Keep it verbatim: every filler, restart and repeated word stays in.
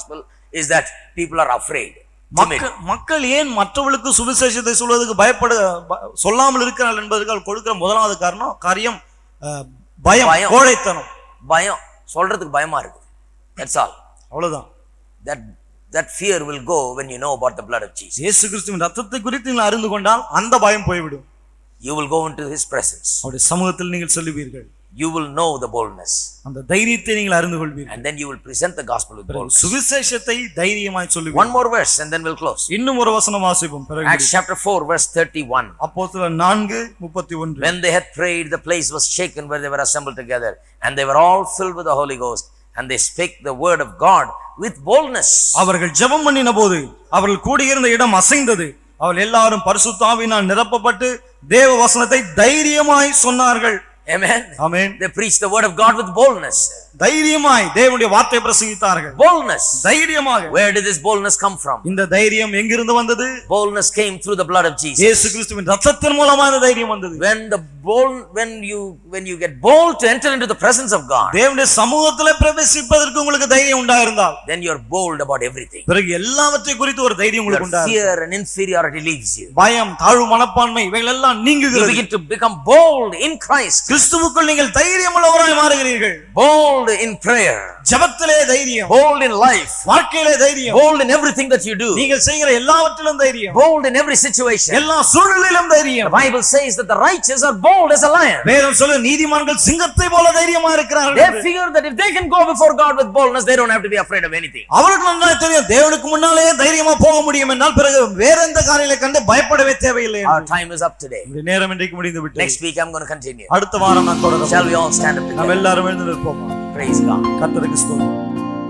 gospel is that people are afraid. மக்கள் மக்கள் ஏன் மற்றவர்களுக்கு சுவிசேஷத்தை சொல்வதற்கு பயப்பட சொல்லாமல் இருக்கிறார்கள் என்பதற்கு கொடுக்கிற முதலாவது காரணம் காரியம் பயம், கோழைத்தனம். பயம், சொல்றதுக்கு பயமா இருக்கு. That's all. அவ்வளவுதான். That that fear will go when you know about the blood of Jesus. இயேசு கிறிஸ்துவின் இரத்தத்தை குறித்து நீங்கள் அறிந்து கொண்டால் அந்த பயம் போய்விடும். You will go into his presence. அவருடைய சமூகத்தில் நீங்கள் செல்லுவீர்கள். You will know the boldness. அந்த தைரியத்தை நீங்கள் அறிந்து கொள்வீர்கள். And then you will present the gospel with boldness. சுவிசேஷத்தை தைரியமாய் சொல்லுவீர்கள். One more verse and then we'll close. இன்னும் ஒரு வசனம் வாசிப்போம். Acts chapter four verse thirty-one. அப்போஸ்தலர் நான்கு முப்பத்தி ஒன்று. When they had prayed, the place was shaken where they were assembled together, and they were all filled with the Holy Ghost, and they spake the word of God with boldness. அவர்கள் ஜெபம் பண்ணினபோது அவர்கள் கூடியிருந்த இடம் அசைந்தது. அவர்கள் எல்லாரும் பரிசுத்த ஆவியினால் நிரப்பப்பட்டு தேவ வசனத்தை தைரியமாய் சொன்னார்கள். Amen. Amen. They preached the word of God with boldness. தைரியமாய் தேவனுடைய வார்த்தையை பிரசங்கித்தார்கள். Boldness. தைரியமாக. Where did this boldness come from? இந்த தைரியம் எங்கிருந்து வந்தது? Boldness came through the blood of Jesus. இயேசு கிறிஸ்துவின் இரத்தத்தின் மூலமாக இந்த தைரியம் வந்தது. When the bold when you when you get bold to enter into the presence of God, தேவனுடைய சமூகத்திலே பிரவேசிப்பதற்கு உங்களுக்கு தைரியம் உண்டாயிருந்தால், then you are bold about everything. பிறகு எல்லாவற்றையும் குறித்து ஒரு தைரியம் உங்களுக்கு உண்டாகும். Fear and inferiority leaves you. பயம், தாழ்வு மனப்பான்மை இவைகள் எல்லாம் நீங்குகிறது. You begin to become bold in Christ. கிறிஸ்துவுக்குள் நீங்கள் தைரியமுள்ளவராய் மாறுகிறீர்கள். Bold in prayer. ஜெபத்திலே தைரியம். Bold in life. வாழ்க்கையிலே தைரியம். Bold in everything that you do. நீங்கள் செய்கிற எல்லாவற்றிலும் தைரியம். Bold in every situation. எல்லா சூழ்நிலையிலும் தைரியம். The Bible says that the righteous are bold as a lion. வேதம் சொல்லுது நீதிமான்கள் சிங்கத்தை போல தைரியமா இருக்கிறார்கள். They figure that if they can go before God with boldness, they don't have to be afraid of anything. அவர்களுக்கு நன்றாய் தெரியும் தேவனுக்கு முன்னாலே தைரியமா போக முடியும் என்றால் பிறகு வேற எந்த காரியங்களை கண்டு பயப்படவே தேவையில்லை. Our time is up today. இந்த நேரம் இன்றைக்கு முடிந்து விட்டது. Next week I'm going to continue. அடுத்த வாரம் நான் தொடர்ந்து. Shall we all stand up together? நாம் எல்லாரும் எழுந்து நிற்போம். Praise God. கர்த்தருக்கு ஸ்தோத்திரம்.